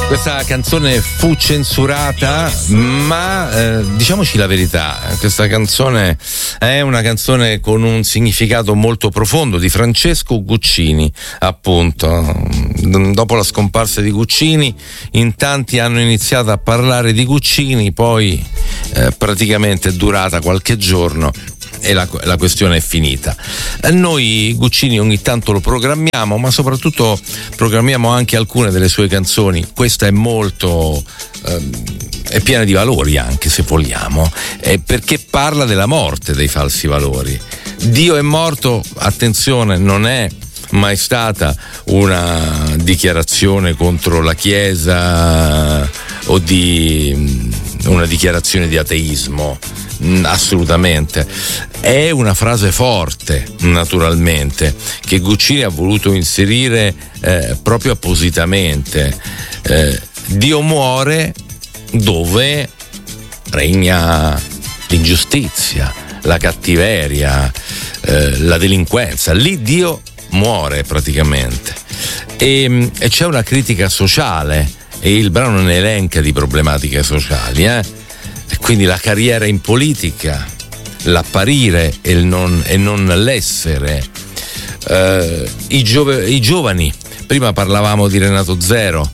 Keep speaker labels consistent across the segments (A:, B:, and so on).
A: Questa canzone fu censurata, ma diciamoci la verità, questa canzone è una canzone con un significato molto profondo di Francesco Guccini, appunto. Dopo la scomparsa di Guccini, in tanti hanno iniziato a parlare di Guccini, poi praticamente è durata qualche giorno e la questione è finita. Noi Guccini ogni tanto lo programmiamo, ma soprattutto programmiamo anche alcune delle sue canzoni. Questa è molto è piena di valori, anche se vogliamo, perché parla della morte dei falsi valori. Dio è morto, attenzione, non è mai stata una dichiarazione contro la Chiesa o di una dichiarazione di ateismo, assolutamente. È una frase forte, naturalmente, che Guccini ha voluto inserire proprio appositamente. Dio muore dove regna l'ingiustizia, la cattiveria, la delinquenza. Lì Dio muore praticamente, e c'è una critica sociale, e il brano ne elenca di problematiche sociali, e quindi la carriera in politica, l'apparire e non l'essere, i giovani. Prima parlavamo di Renato Zero,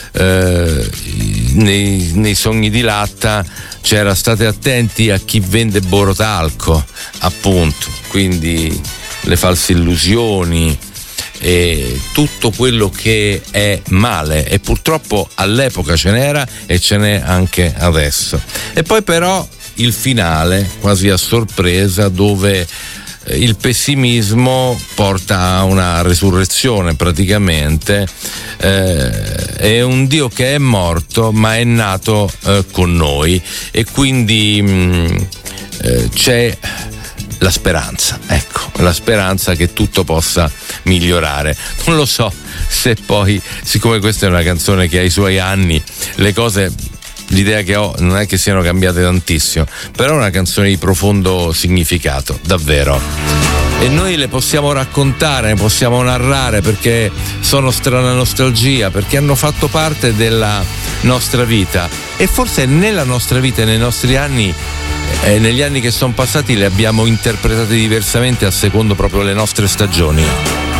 A: nei Sogni di Latta c'era state attenti a chi vende borotalco, appunto, quindi le false illusioni e tutto quello che è male, e purtroppo all'epoca ce n'era e ce n'è anche adesso. E poi però il finale, quasi a sorpresa, dove il pessimismo porta a una resurrezione praticamente. È un Dio che è morto ma è nato con noi, e quindi c'è la speranza, ecco, la speranza che tutto possa migliorare. Non lo so se poi, siccome questa è una canzone che ha i suoi anni, le cose, l'idea che ho non è che siano cambiate tantissimo, però è una canzone di profondo significato, davvero. E noi le possiamo raccontare, ne possiamo narrare, perché sono strana nostalgia, perché hanno fatto parte della nostra vita, e forse nella nostra vita e nei nostri anni, negli anni che sono passati, le abbiamo interpretate diversamente a secondo proprio le nostre stagioni.